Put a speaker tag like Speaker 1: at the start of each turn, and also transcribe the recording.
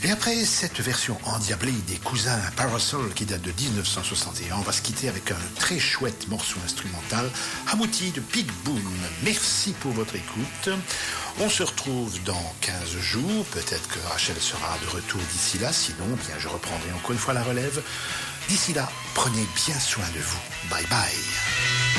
Speaker 1: Et après cette version endiablée des cousins Parasol qui date de 1961, on va se quitter avec un très chouette morceau instrumental, Hamouti de Pig Boom. Merci pour votre écoute. On se retrouve dans 15 jours. Peut-être que Rachel sera de retour d'ici là. Sinon, bien, je reprendrai encore une fois la relève. D'ici là, prenez bien soin de vous. Bye bye.